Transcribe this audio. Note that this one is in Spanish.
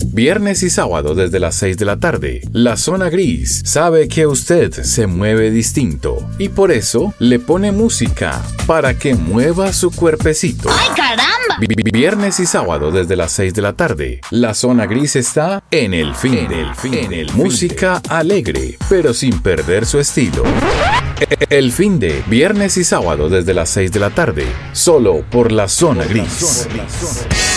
viernes y sábado desde las 6 de la tarde. La Zona Gris sabe que usted se mueve distinto y por eso le pone música para que mueva su cuerpecito. ¡Ay, caramba! Viernes y sábado desde las 6 de la tarde. La Zona Gris está en el fin del música alegre, pero sin perder su estilo. El fin de viernes y sábado desde las 6 de la tarde, solo por La Zona Gris.